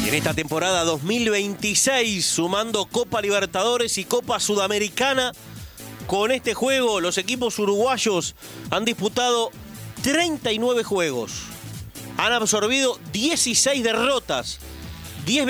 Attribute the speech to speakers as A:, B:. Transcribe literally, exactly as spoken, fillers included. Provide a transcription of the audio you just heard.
A: En esta temporada dos mil veintiséis, sumando Copa Libertadores y Copa Sudamericana, con este juego los equipos uruguayos han disputado treinta y nueve juegos. Han absorbido dieciséis derrotas, diez